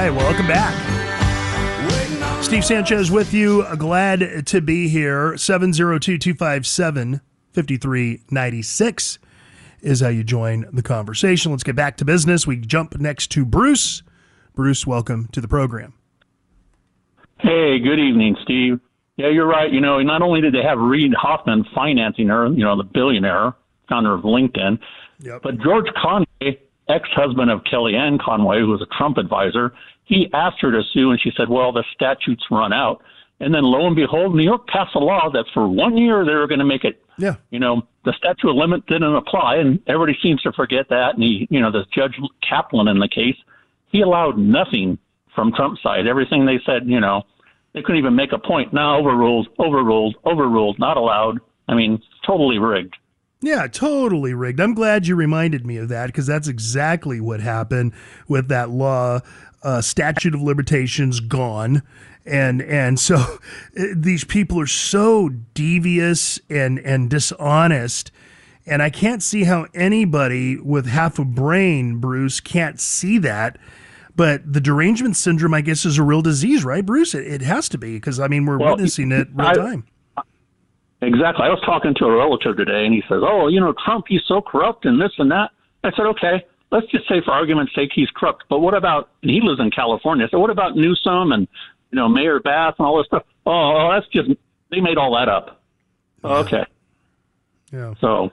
Okay, welcome back. Steve Sanchez with you. Glad to be here. 702-257-5396 is how you join the conversation. Let's get back to business. We jump next to Bruce. Bruce, welcome to the program. Hey, good evening, Steve. Yeah, you're right. You know, not only did they have Reid Hoffman financing her, you know, the billionaire, founder of LinkedIn, but George Conway, ex-husband of Kellyanne Conway, who was a Trump advisor, he asked her to sue, and she said, well, the statutes run out. And then lo and behold, New York passed a law that for 1 year they were going to make it, you know, the statute of limit didn't apply, and everybody seems to forget that. And he, you know, the Judge Kaplan in the case, he allowed nothing from Trump's side. Everything they said, you know, they couldn't even make a point. No, overruled, not allowed. I mean, totally rigged. Yeah, totally rigged. I'm glad you reminded me of that, because that's exactly what happened with that law. Statute of limitations gone. And so these people are so devious and dishonest. And I can't see how anybody with half a brain, Bruce, can't see that. But the derangement syndrome, I guess, is a real disease, right, Bruce? It has to be, because, I mean, we're witnessing it real time. Exactly. I was talking to a relative today, and he says, oh, you know, Trump, he's so corrupt and this and that. I said, okay, let's just say for argument's sake he's corrupt. But what about, and he lives in California, so what about Newsom and, you know, Mayor Bass and all this stuff? Oh, that's just, they made all that up. Yeah. Okay. Yeah. So.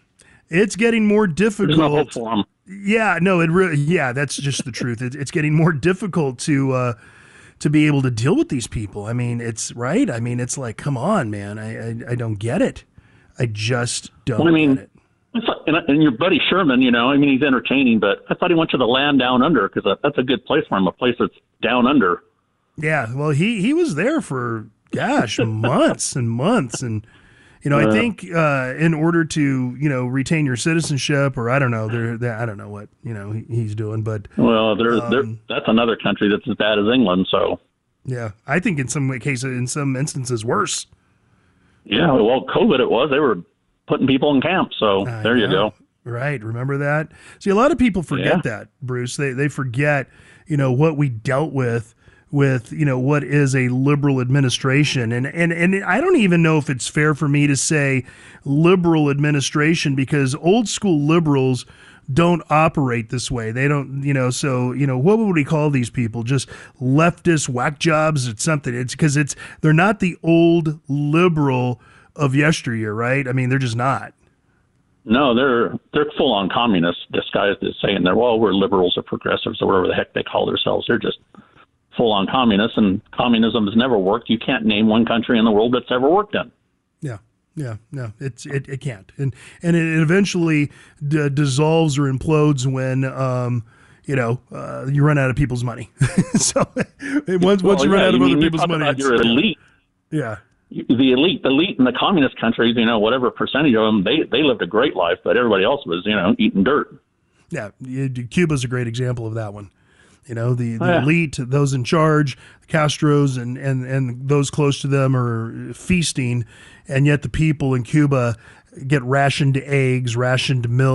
It's getting more difficult. There's no hope for him. Yeah, no, it really, that's just the truth. It's getting more difficult to be able to deal with these people. I mean, it's right. I mean, it's like, come on, man. I don't get it. I just don't get it. And your buddy Sherman, you know, I mean, he's entertaining, but I thought he went to the land down under, because that's a good place for him, a place that's down under. Yeah, well, he was there for, gosh, months and months. And, you know, I think in order to, you know, retain your citizenship, or I don't know, I don't know what, you know, he's doing, but. Well, that's another country that's as bad as England, so. Yeah, I think in some cases, in some instances, worse. Yeah, well, COVID it was. They were putting people in camps, so there you go. Right, remember that? See, a lot of people forget that, Bruce. They forget, you know, what we dealt with, you know, what is a liberal administration. And I don't even know if it's fair for me to say liberal administration, because old school liberals don't operate this way. They don't, you know, so, you know, what would we call these people? Just leftist whack jobs? It's something. It's because they're not the old liberal of yesteryear, right? I mean, they're just not. No, they're full on communists disguised as saying we're liberals or progressives or whatever the heck they call themselves. They're just full on communists, and communism has never worked. You can't name one country in the world that's ever worked in. Yeah, no, it can't, and it eventually dissolves or implodes when you know you run out of people's money. So once you run out of other people's money, your elite. Yeah, the elite in the communist countries, you know, whatever percentage of them, they lived a great life, but everybody else was, you know, eating dirt. Yeah, Cuba's a great example of that one. You know, the elite, those in charge, the Castros and those close to them are feasting, and yet the people in Cuba get rationed eggs, rationed milk.